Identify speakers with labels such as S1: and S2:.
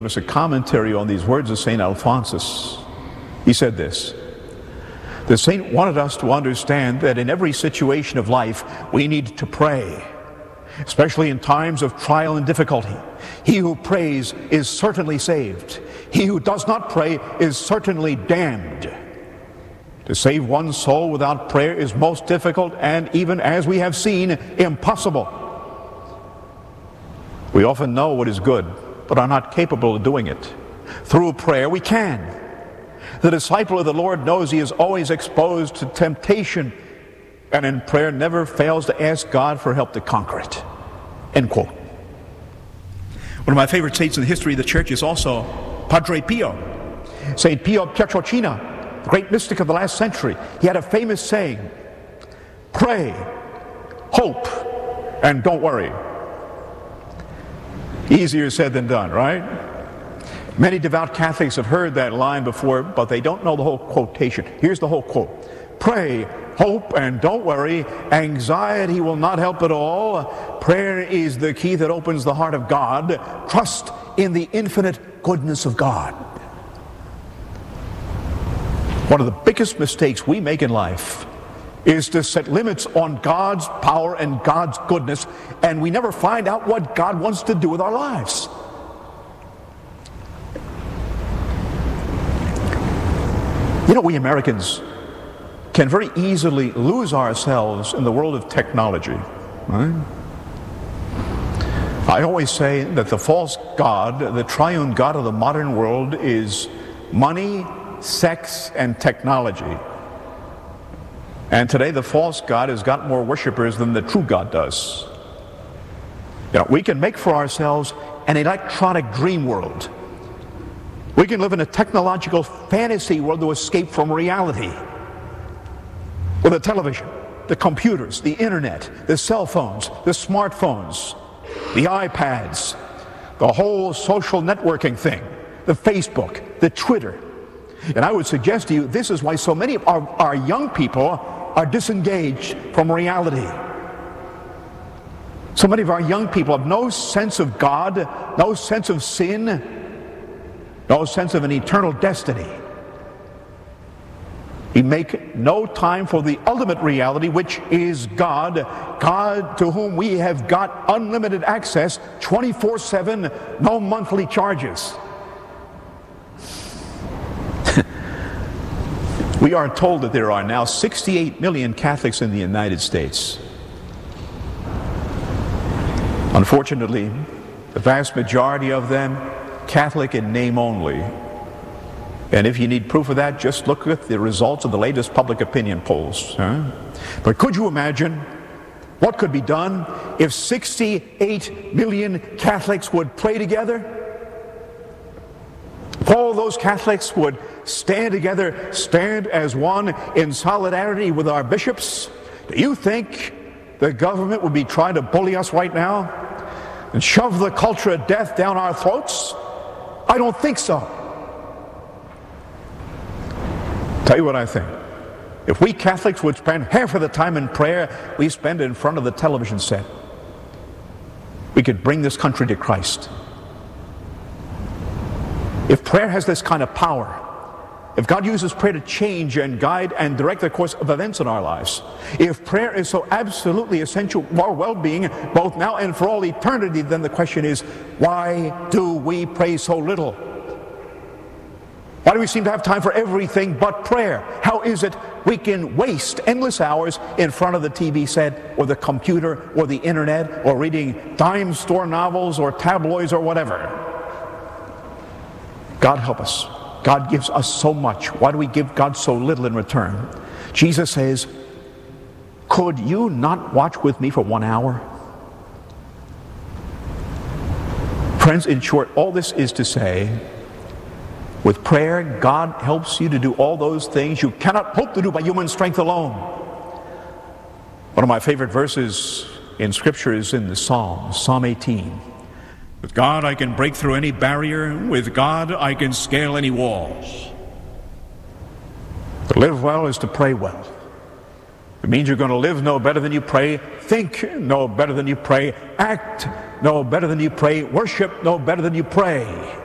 S1: There's a commentary on these words of St. Alphonsus. He said this: the saint wanted us to understand that in every situation of life we need to pray, especially in times of trial and difficulty. He who prays is certainly saved. He who does not pray is certainly damned. To save one's soul without prayer is most difficult and, even as we have seen, impossible. We often know what is good, but are not capable of doing it. Through prayer we can. The disciple of the Lord knows he is always exposed to temptation, and in prayer never fails to ask God for help to conquer it. End quote. One of my favorite saints in the history of the church is also Padre Pio. St. Pio Pietrelcina, the great mystic of the last century. He had a famous saying: pray, hope, and don't worry. Easier said than done, right? Many devout Catholics have heard that line before, but they don't know the whole quotation. Here's the whole quote: pray, hope, and don't worry. Anxiety will not help at all. Prayer is the key that opens the heart of God. Trust in the infinite goodness of God. One of the biggest mistakes we make in life is to set limits on God's power and God's goodness, and we never find out what God wants to do with our lives. You know, we Americans can very easily lose ourselves in the world of technology, right? I always say that the false god, the triune god of the modern world, is money, sex, and technology. And today the false god has got more worshipers than the true God does. You know, we can make for ourselves an electronic dream world. We can live in a technological fantasy world to escape from reality. With the television, the computers, the internet, the cell phones, the smartphones, the iPads, the whole social networking thing, the Facebook, the Twitter. And I would suggest to you, this is why so many of our young people are disengaged from reality. So many of our young people have no sense of God, no sense of sin, no sense of an eternal destiny. We make no time for the ultimate reality, which is God, God to whom we have got unlimited access 24/7, no monthly charges. We are told that there are now 68 million Catholics in the United States. Unfortunately, the vast majority of them Catholic in name only. And if you need proof of that, just look at the results of the latest public opinion polls. But could you imagine what could be done if 68 million Catholics would pray together? If all those Catholics would stand together, stand as one in solidarity with our bishops, do you think the government would be trying to bully us right now and shove the culture of death down our throats? I don't think so. Tell you what I think. If we Catholics would spend half of the time in prayer we spend in front of the television set, we could bring this country to Christ. If prayer has this kind of power, if God uses prayer to change and guide and direct the course of events in our lives, if prayer is so absolutely essential to our well-being, both now and for all eternity, then the question is, why do we pray so little? Why do we seem to have time for everything but prayer? How is it we can waste endless hours in front of the TV set or the computer or the internet or reading dime store novels or tabloids or whatever? God help us. God gives us so much. Why do we give God so little in return? Jesus says, could you not watch with me for 1 hour? Friends, in short, all this is to say, with prayer, God helps you to do all those things you cannot hope to do by human strength alone. One of my favorite verses in Scripture is in the Psalms, Psalm 18. With God I can break through any barrier. With God I can scale any wall. To live well is to pray well. It means you're going to live no better than you pray, think no better than you pray, act no better than you pray, worship no better than you pray.